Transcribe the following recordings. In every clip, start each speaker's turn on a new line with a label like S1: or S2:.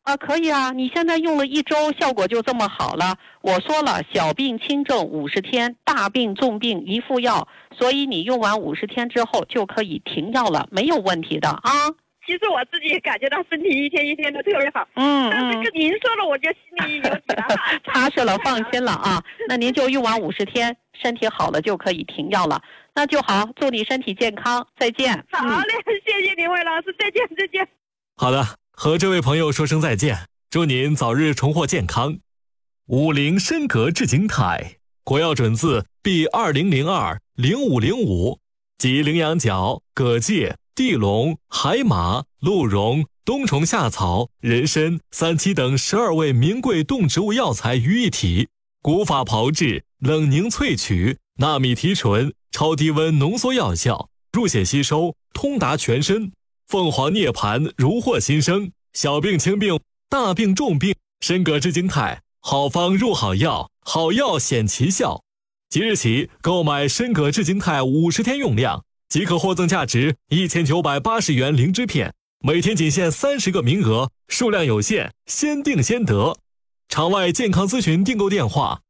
S1: 啊，可以啊，你现在用了1周，效果就这么好了。我说了，小病轻症50天，大病重病一副药，所以你用完50天之后就可以停药了，没有问题的啊。
S2: 其实我自己感觉到身体一天一天的特别好，但是跟您说了，我就心里有底了，
S1: 踏实了，放心了啊。那您就用完50天，身体好了就可以停药了，那就好。祝你身体健康，再见。
S2: 好嘞，谢谢您，魏老师，再见，再见。
S3: 好的，和这位朋友说声再见，祝您早日重获健康。50参膈至精肽，国药准字 B20020505，即羚羊角、葛芥、地龙、海马、鹿茸、冬虫夏草、人参、三七等12味名贵动植物药材于一体，古法炮制，冷凝萃取，纳米提纯，超低温浓缩药效，入血吸收，通达全身。凤凰涅槃，如获新生。小病轻病，大病重病，参膈至精肽，好方入好药，好药显奇效。即日起购买参膈至精肽50天用量，即可获赠价值1980元灵芝片，每天仅限30个名额，数量有限，先订先得。场外健康咨询订购电话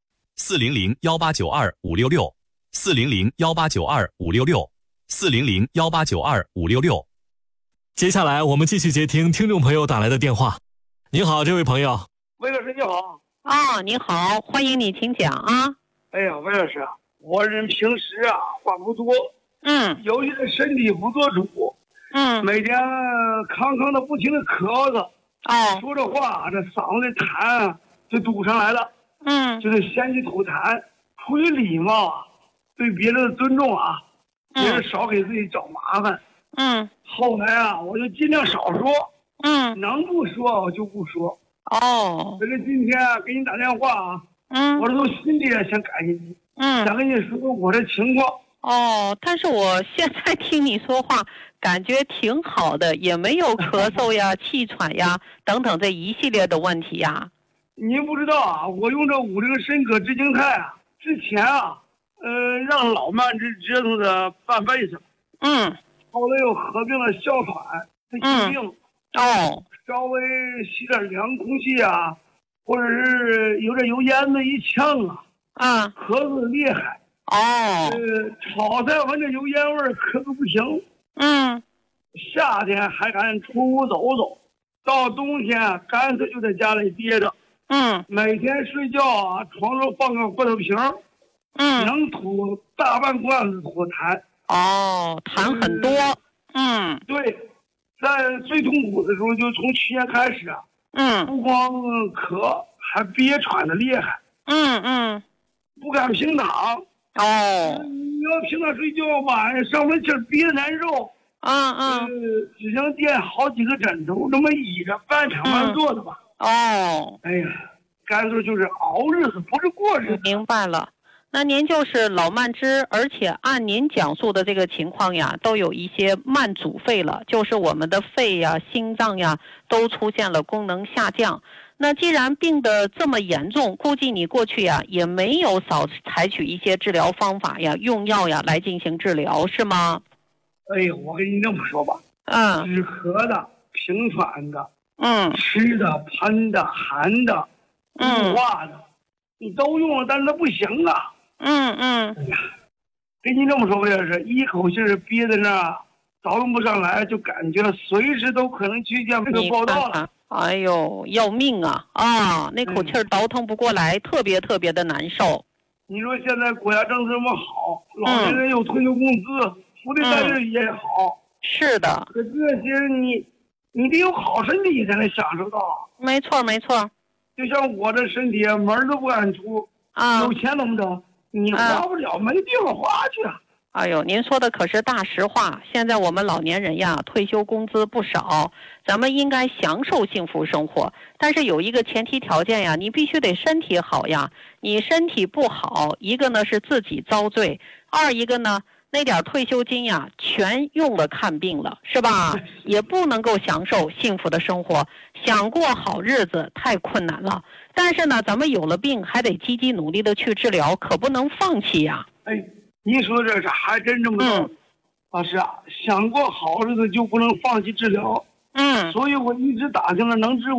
S4: 400-1892-566，400-1892-566，400-1892-566。
S3: 接下来我们继续接听听众朋友打来的电话。您好，这位朋友。
S5: 魏老师你好。
S1: 啊，你好，欢迎你，请讲啊。
S5: 哎呀，魏老师，我人平时话不多，尤其是身体不做主，每天康康的不停的咳嗽，说着话这嗓子痰就堵上来了，就是嫌弃吐痰，出于礼貌对别人的尊重也是少给自己找麻烦。后来我就尽量少说，能不说我就不说。可是今天给你打电话我是从心里想感谢你，想跟你说说我的情况。
S1: 但是我现在听你说话感觉挺好的，也没有咳嗽呀气喘呀等等这一系列的问题呀。
S5: 您不知道我用这50参膈至精肽之前让老慢支折腾的半辈子，后来又合并了哮喘的疾病，稍微吸点凉空气或者是有点油烟子一呛咳嗽厉害，炒菜闻着油烟味咳嗽不行，夏天还敢出屋走走，到冬天干脆就在家里憋着，每天睡觉床上放个罐头瓶，能吐大半罐子吐痰。
S1: 痰很多。
S5: 对，在最痛苦的时候就从去年开始不光咳还憋喘的厉害，不敢平躺。你要平躺睡觉晚上上门气憋得难受，只能垫好几个枕头，这么倚着半躺半坐的吧。哎呀，干脆就是熬日子，不是过日子。
S1: 明白了。那您就是老慢支，而且按您讲述的这个情况呀，都有一些慢阻肺了，就是我们的肺呀、心脏呀都出现了功能下降。那既然病得这么严重，估计你过去也没有少采取一些治疗方法呀、用药呀来进行治疗，是吗？
S5: 哎呦，我跟你这么说吧，止咳的、平喘的、吃的、喷的、含的、雾化的，你都用了，但是它不行哎呀，跟你这么说，我也是一口气憋在那儿，倒腾不上来，就感觉随时都可能去见这个报道了。
S1: 哎呦，要命那口气倒腾不过来，特别特别的难受。
S5: 你说现在国家政策这么好，老年人有退休工资，福利待遇也好。
S1: 是的。
S5: 可这些你得有好身体才能享受到。
S1: 没错没错。
S5: 就像我这身体门都不敢出有钱怎么整？你花不了，没地方花去。
S1: 哎呦，您说的可是大实话。现在我们老年人呀，退休工资不少，咱们应该享受幸福生活。但是有一个前提条件呀，你必须得身体好呀。你身体不好，一个呢是自己遭罪，二一个呢那点退休金呀，全用了看病了，是吧？也不能够享受幸福的生活，想过好日子太困难了。但是呢，咱们有了病还得积极努力的去治疗，可不能放弃呀。
S5: 您说这是还真这么道理。老师想过好日子就不能放弃治疗。所以我一直打听了能治